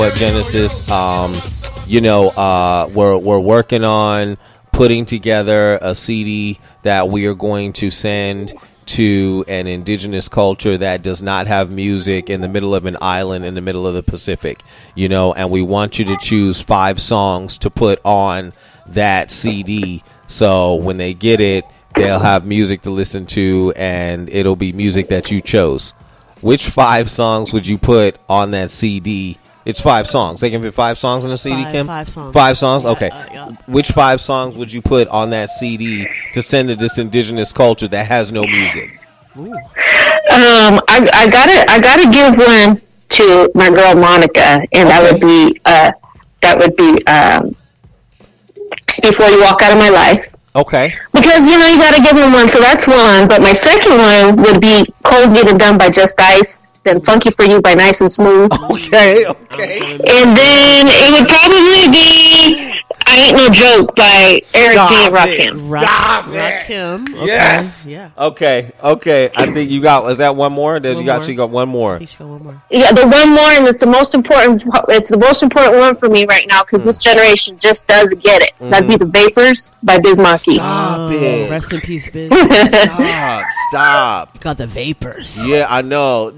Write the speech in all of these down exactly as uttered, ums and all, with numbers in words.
At Genesis, um, you know, uh, we're we're working on putting together a C D that we are going to send to an indigenous culture that does not have music in the middle of an island in the middle of the Pacific, you know, and we want you to choose five songs to put on that C D. So when they get it, they'll have music to listen to, and it'll be music that you chose. Which five songs would you put on that C D? It's five songs. They can fit five songs on a C D, five, Kim? Five songs. Five songs? Okay. Uh, yeah. Which five songs would you put on that C D to send to this indigenous culture that has no music? Ooh. Um, I, I gotta, I gotta give one to my girl Monica, and that Okay. would be, uh, that would be, um, Before You Walk Out of My Life. Okay. Because, you know, you gotta give them one, so that's one. But my second one would be Cold Getting Done by Just Ice, then Funky For You by Nice and Smooth. Okay, okay. And then it would probably be I Ain't No Joke by Eric Stop B. and it. Rakim. Rock, Stop it. Rakim. Okay. Yes. Yeah. Okay, okay. I think you got, is that one more? Did One you got, more. she got one I more. think she got one more. Yeah, the one more, and it's the most important. It's the most important one for me right now because Mm. this generation just doesn't get it. That'd be The Vapors by Biz Markie. Stop Oh, it. rest in peace, bitch. Stop, stop. Got the vapors. Yeah, I know.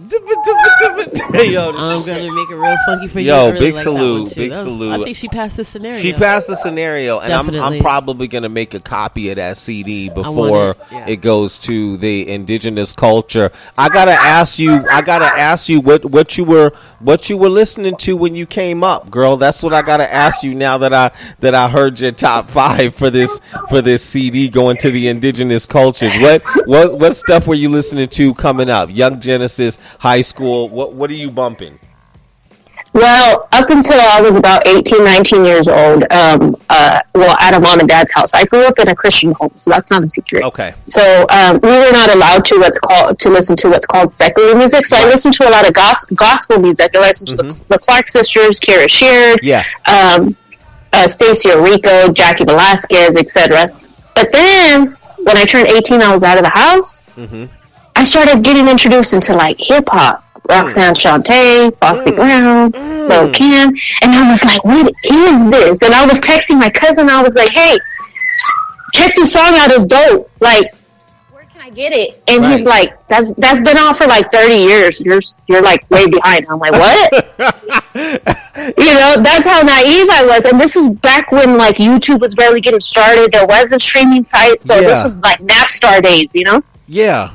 Yo, I'm gonna make it real funky for you. Yo, I really big like salute, that one, too. big That was- salute. I think she passed the scenario. she passed the scenario, and I'm, I'm Definitely. probably going to make a copy of that C D want before it, yeah. it goes to the indigenous culture. I gotta ask you. I gotta ask you what, what you were what you were listening to when you came up, girl. That's what I gotta ask you now that I that I heard your top five for this for this C D going to the indigenous cultures. What what what stuff were you listening to coming up? Young Genesis, high school. What what are you bumping? Well, up until I was about eighteen, nineteen years old, um, uh, well, at a mom and dad's house. I grew up in a Christian home, so that's not a secret. Okay. So um, we were not allowed to what's called to listen to what's called secular music. So I listened to a lot of gos- gospel music. I listened to Mhm. the, the Clark sisters, Kara Sheard, Yeah. um, uh, Stacey Orico, Jackie Velasquez, et cetera. But then when I turned eighteen, I was out of the house. Mm-hmm. I started getting introduced into like hip hop. Roxanne Shante, Foxy Mm. Brown, Mm. Lil Kim, and I was like, what is this? And I was texting my cousin, I was like, hey, check this song out, it's dope. Like, where can I get it? And he's Right. like, that's that's been out for like thirty years. You're you're like way behind. I'm like, what? You know, that's how naive I was. And this is back when like YouTube was barely getting started. There wasn't streaming sites, so Yeah. this was like Napstar days, you know? Yeah.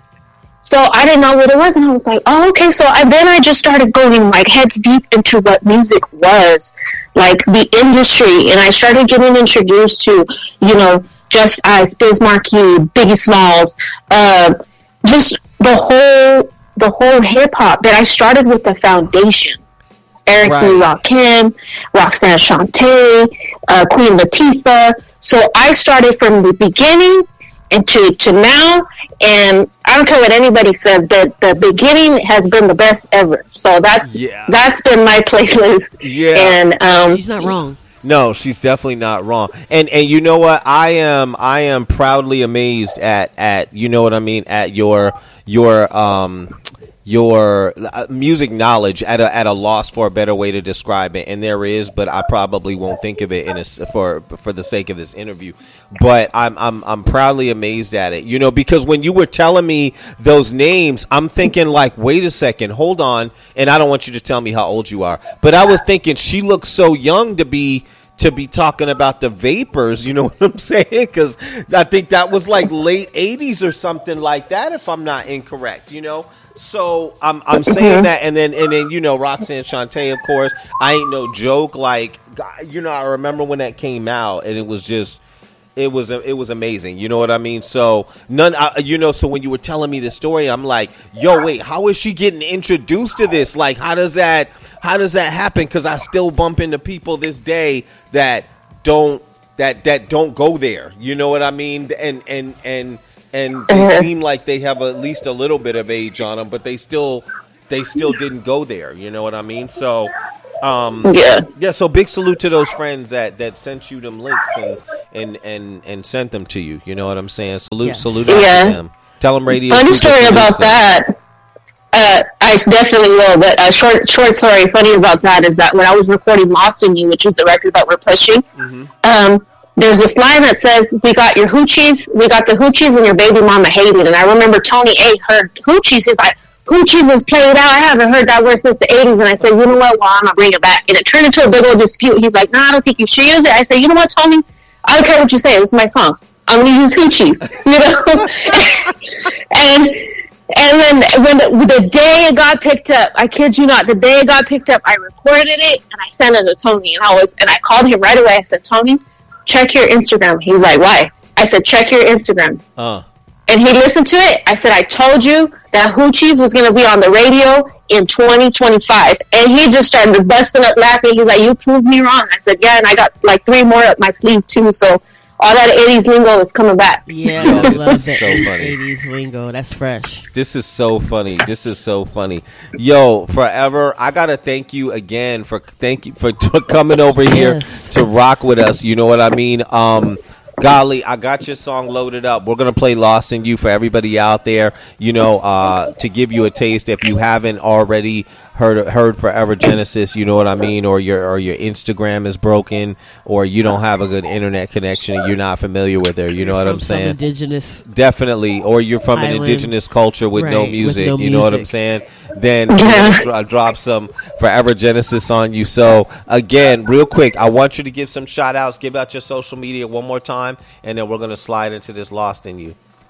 So I didn't know what it was, and I was like, oh, okay. So I, then I just started going like heads deep into what music was, like the industry, and I started getting introduced to, you know, Just Ice, Biz Markie, Biggie Smalls, uh, just the whole the whole hip hop. That I started with the foundation. Eric B. Right. Rakim, Roxanne Shante, uh, Queen Latifah. So I started from the beginning and to, to now, and I don't care what anybody says, but the beginning has been the best ever. So that's Yeah. that's been my playlist. Yeah. And um, She's not wrong. No, she's definitely not wrong. And and you know what? I am I am proudly amazed at at you know what I mean at your your um your uh, music knowledge at a at a loss for a better way to describe it. And there is, but I probably won't think of it in a, s- for for the sake of this interview. But I'm I'm I'm proudly amazed at it. You know, because when you were telling me those names, I'm thinking like, wait a second, hold on. And I don't want you to tell me how old you are, but I was thinking she looks so young to be to be talking about the Vapors, you know what I'm saying? Because I think that was like late eighties or something like that, if I'm not incorrect, you know? So I'm I'm saying that, and then and then you know Roxanne Shante, of course. I Ain't No Joke, like, you know, I remember when that came out, and it was just. It was it was amazing, you know what I mean. So none, uh, you know. So when you were telling me the story, I'm like, yo, wait, how is she getting introduced to this? Like, how does that how does that happen? Because I still bump into people this day that don't that that don't go there. You know what I mean? And and and and they seem like they have at least a little bit of age on them, but they still they still didn't go there. You know what I mean? So. Um, yeah. Yeah, so big salute to those friends that, that sent you them links and, and, and, and sent them to you. You know what I'm saying? Salute, Yes. salute out Yeah. to them. Tell them radio. Funny Super story salutes about them. that. Uh, I definitely will. But a short, short story funny about that is that when I was recording "Lost in You," which is the record that we're pushing, mm-hmm. um, there's this line that says, "We got your hoochies, we got the hoochies, and your baby mama hated." And I remember Tony A heard hoochies. He's like, "Hoochies is played out. I haven't heard that word since the eighties." And I said, "You know what? Well, I'm gonna bring it back." And it turned into a big old dispute. He's like, "No, nah, I don't think you should use it." I said, "You know what, Tony? I don't care what you say. This is my song. I'm gonna use hoochie." You know, and. And then when the, the day it got picked up, I kid you not, the day it got picked up, I recorded it and I sent it to Tony. And I was, and I called him right away. I said, "Tony, check your Instagram." He's like, "Why?" I said, "Check your Instagram." Uh. And he listened to it. I said, "I told you that Hoochies was going to be on the radio in twenty twenty-five. And he just started busting up laughing. He's like, "You proved me wrong." I said, "Yeah, and I got like three more up my sleeve too. So all that eighties lingo is coming back." Yeah, I love that so eighties lingo. That's fresh. This is so funny. This is so funny. Yo, Forever, I gotta thank you again for thank you for, for coming over here yes. to rock with us. You know what I mean? Um, golly, I got your song loaded up. We're gonna play "Lost in You" for everybody out there. You know, uh, to give you a taste if you haven't already heard heard Forever Genesis, you know what I mean, or your or your Instagram is broken, or you don't have a good internet connection and you're not familiar with her, you you're know what I'm some saying? Indigenous, definitely, or you're from island. An indigenous culture with right, no music, with no you know music. what I'm saying? Then I drop some Forever Genesis on you. So again, real quick, I want you to give some shout outs, give out your social media one more time, and then we're gonna slide into this "Lost in You."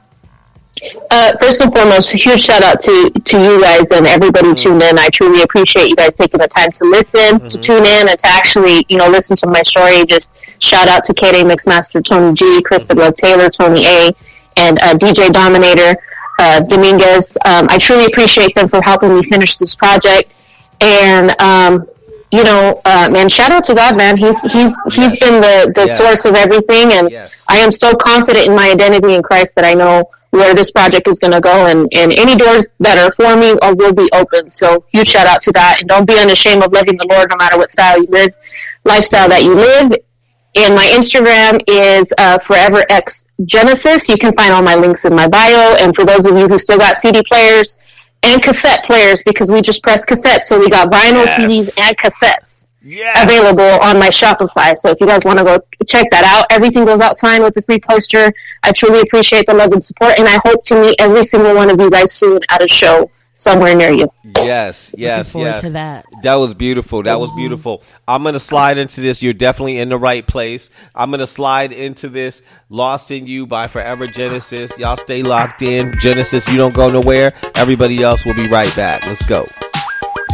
Uh, first and foremost, a huge shout out to, to you guys and everybody mm-hmm. tuned in. I truly appreciate you guys taking the time to listen, mm-hmm. to tune in, and to actually, you know, listen to my story. Just shout out to K D Mixmaster Tony G, Krista Blood Taylor, Tony A, and uh, D J Dominator uh, Dominguez. Um, I truly appreciate them for helping me finish this project. And um, you know, uh, man, shout out to God, man. He's he's he's yes. been the the yes. source of everything, and yes. I am so confident in my identity in Christ that I know where this project is going to go, and, and any doors that are for me or will be open. So huge shout out to that. And don't be unashamed of loving the Lord no matter what style you live, lifestyle that you live. And my Instagram is uh, Forever X Genesis. You can find all my links in my bio. And for those of you who still got C D players and cassette players, because we just pressed cassettes, so we got vinyl, yes. C Ds, and cassettes. Yes. Available on my Shopify. So if you guys want to go check that out, everything goes out signed with a free poster. I truly appreciate the love and support, and I hope to meet every single one of you guys soon at a show somewhere near you. Yes, yes, Looking yes. to that. That was beautiful. That was beautiful. I'm going to slide into this. You're definitely in the right place. I'm going to slide into this "Lost in You" by Forever Genesis. Y'all stay locked in. Genesis, you don't go nowhere. Everybody else will be right back. Let's go.